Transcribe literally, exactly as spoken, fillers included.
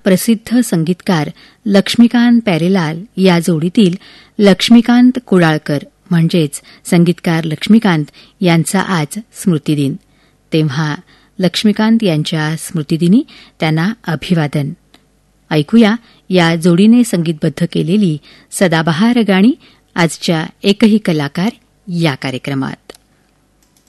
प्रसिद्ध संगीतकार लक्ष्मीकांत प्यारेलाल या जोडीतील लक्ष्मीकांत कुडाळकर म्हणजेच संगीतकार लक्ष्मीकांत यांचा आज स्मृतिदिन. तेव्हा लक्ष्मीकांत यांच्या स्मृतिदिनी त्यांना अभिवादन. ऐकूया या जोडीने संगीतबद्ध केलेली सदाबहार गाणी आजच्या एकही कलाकार या कार्यक्रमात.